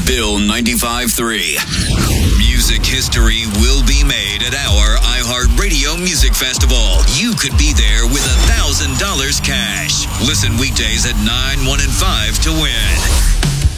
Bill 95.3. Music history will be made at our iHeartRadio Music Festival. You could be there with $1,000 cash. Listen weekdays at 9, 1, and 5 to win.